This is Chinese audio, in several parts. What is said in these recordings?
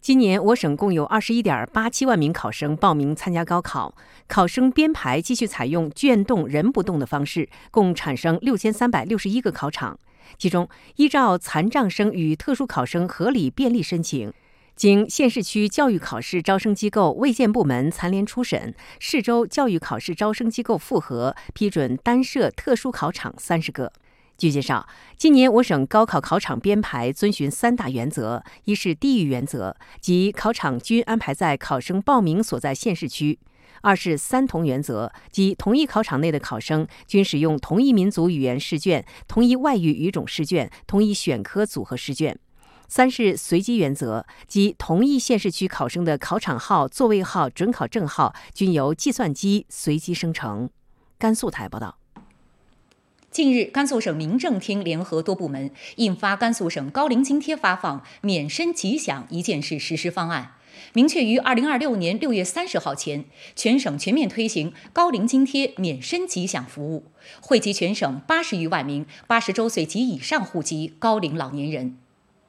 今年我省共有21.87万名考生报名参加高考，考生编排继续采用卷动人不动的方式，共产生6361个考场。其中，依照残障生与特殊考生合理便利申请，经县市区教育考试招生机构卫健部门残联初审，市州教育考试招生机构复核，批准单设特殊考场30个。据介绍，今年我省高考考场编排遵循3大原则：一是地域原则，即考场均安排在考生报名所在县市区；二是3同原则，即同一考场内的考生均使用同一民族语言试卷、同一外语语种试卷、同一选科组合试卷；三是随机原则，即同一县市区考生的考场号、座位号、准考证号均由计算机随机生成。甘肃台报道。 近日，甘肃省民政厅联合多部门印发《甘肃省高龄津贴发放免申即享一件事实施方案》，明确于2026年6月30号前，全省全面推行高龄津贴免申即享服务，惠及全省80余万名80周岁及以上户籍高龄老年人。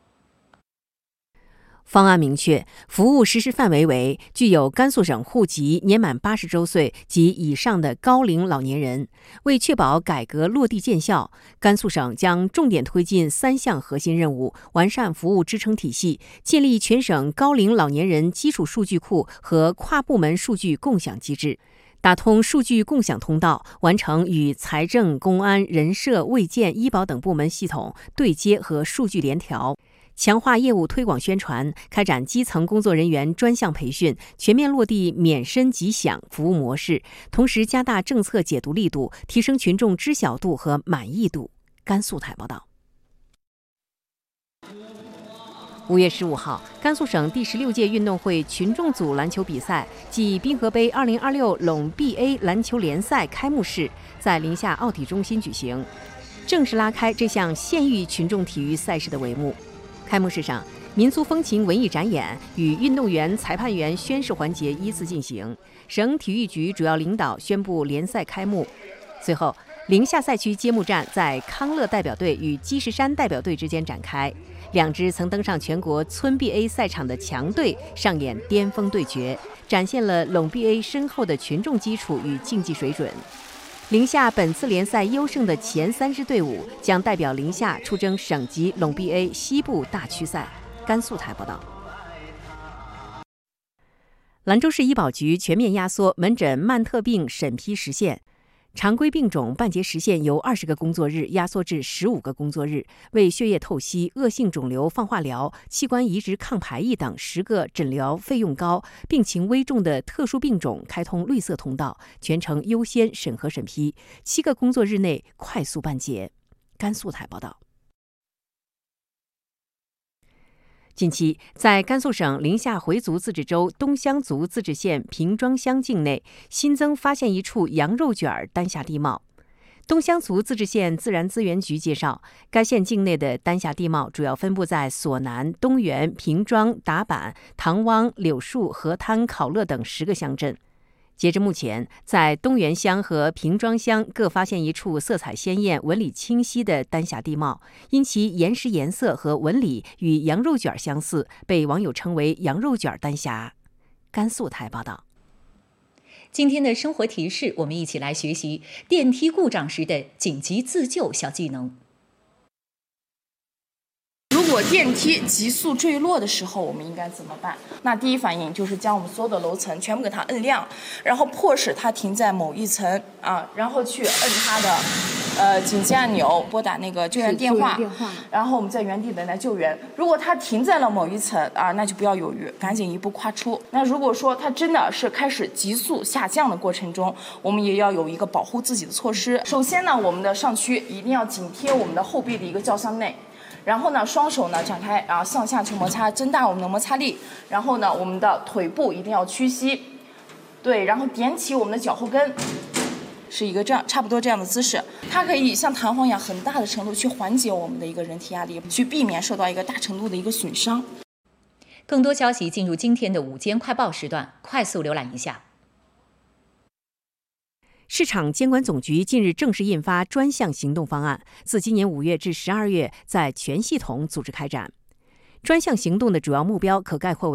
方案明确，服务实施范围为具有甘肃省户籍年满80周岁及以上的高龄老年人。为确保改革落地见效，甘肃省将重点推进3项核心任务，完善服务支撑体系，建立全省高龄老年人基础数据库和跨部门数据共享机制，打通数据共享通道，完成与财政、公安、人社、卫健、医保等部门系统对接和数据联调，强化业务推广宣传，开展基层工作人员专项培训，全面落地免申即享服务模式，同时加大政策解读力度，提升群众知晓度和满意度。甘肃台报道。5月15号，甘肃省第16届运动会群众组篮球比赛暨滨河杯2026陇 BA 篮球联赛开幕式在临夏奥体中心举行，正式拉开这项县域群众体育赛事的帷幕。开幕式上，民族风情文艺展演与运动员、裁判员宣誓环节依次进行。省体育局主要领导宣布联赛开幕。随后，临夏赛区揭幕战在康乐代表队与积石山代表队之间展开，两支曾登上全国村 BA 赛场的强队上演巅峰对决，展现了陇 BA 深厚的群众基础与竞技水准。临夏本次联赛优胜的前3支队伍将代表临夏出征省级陇 BA 西部大区赛。甘肃台报道。兰州市医保局全面压缩门诊慢特病审批时限，常规病种办结时限由20个工作日压缩至15个工作日，为血液透析、恶性肿瘤放化疗、器官移植抗排异等10个诊疗费用高、病情危重的特殊病种开通绿色通道，全程优先审核审批，7个工作日内快速办结。甘肃台报道。近期，在甘肃省临夏回族自治州东乡族自治县平庄乡境内新增发现一处羊肉卷丹霞地貌。东乡族自治县自然资源局介绍，该县境内的丹霞地貌主要分布在索南、东源、平庄、达坂、唐汪、柳树、河滩、考乐等10个乡镇。截至目前，在东源乡和平庄乡各发现一处色彩鲜艳、纹理清晰的丹霞地貌，因其岩石颜色和纹理与羊肉卷相似，被网友称为羊肉卷丹霞。甘肃台报道。 今天的生活提示，我们一起来学习电梯故障时的紧急自救小技能。 如果电梯急速坠落的时候，我们应该怎么办？那第一反应就是将我们所有的楼层全部给它摁亮，然后迫使它停在某一层啊，然后去摁它的紧急按钮，拨打那个救援电话，然后我们在原地等待救援。如果它停在了某一层啊，那就不要犹豫，赶紧一步跨出。那如果说它真的是开始急速下降的过程中，我们也要有一个保护自己的措施。首先呢，我们的上躯一定要紧贴我们的后背的一个轿厢内。然后呢，双手呢展开，然后向下去摩擦，增大我们的摩擦力。然后呢，我们的腿部一定要屈膝，对，然后踮起我们的脚后跟，是一个这样差不多这样的姿势。它可以像弹簧一样，很大的程度去缓解我们的一个人体压力，去避免受到一个大程度的一个损伤。 更多消息进入今天的午间快报时段，快速浏览一下。 市场监管总局近日正式印发专项行动方案，自今年5月至12月在全系统组织开展。专项行动的主要目标可概括为